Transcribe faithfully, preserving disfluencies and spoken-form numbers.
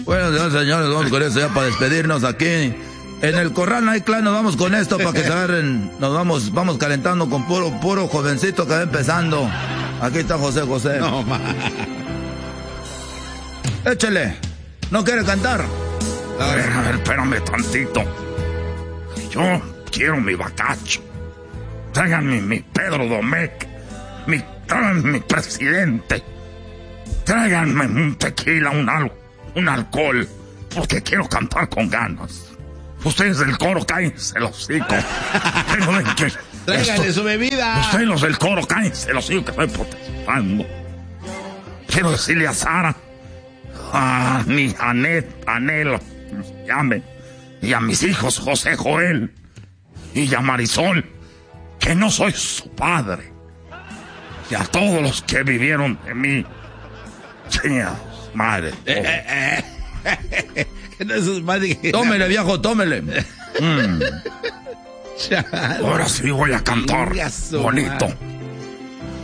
Bueno, señores, señores, vamos con esto ya para despedirnos aquí. En el Corral Night Club nos vamos con esto para que se agarren. Nos vamos, vamos calentando con puro, puro jovencito que va empezando. Aquí está José José. No, ma. Échale. ¿No quiere cantar? A ver, a ver, espérame tantito. Yo quiero mi bacacho. Tráiganme mi Pedro Domecq. Mi, tráiganme mi presidente. Tráiganme un tequila, un, al, un alcohol. Porque quiero cantar con ganas. Ustedes del coro, cállense los hocico. Tráiganle su bebida. Ustedes los del coro, cállense los hocico que estoy protestando. Quiero decirle a Sara, a mi Anet, Anel, llame, y a mis hijos José Joel y a Marisol, que no soy su padre. Y a todos los que vivieron de mí. Chingados, madre. Eh, eh, eh. No es madre. Tómele, viejo, tómele. Mm. Ahora sí voy a cantar bonito.